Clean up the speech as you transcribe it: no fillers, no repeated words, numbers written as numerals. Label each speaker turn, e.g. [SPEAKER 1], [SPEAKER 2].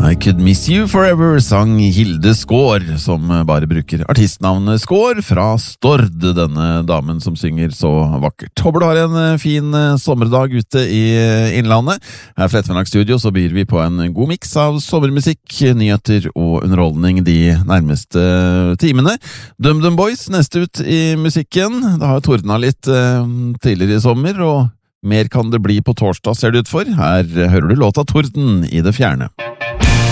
[SPEAKER 1] I Could Miss You Forever sang Hilde Skår, som bare bruker artistnavnet Skår fra Stord, denne damen som synger så vakkert. Håper du har en fin sommerdag ute i innlandet. Her fra Ettermiddagsstudio så byr vi på en god mix av sommermusikk, nyheter og underholdning de nærmeste timene. DumDum Boys neste ut i musikken. Det har tordnet litt tidligere i sommer, og mer kan det bli på torsdag, ser det ut for. Her hører du låta Torden i det fjerne.